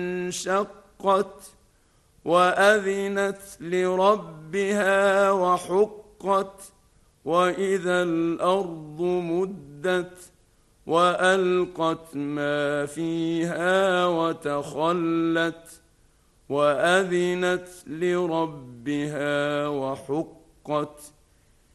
انشقت وأذنت لربها وحقت وإذا الأرض مدت وألقت ما فيها وتخلت وأذنت لربها وحقت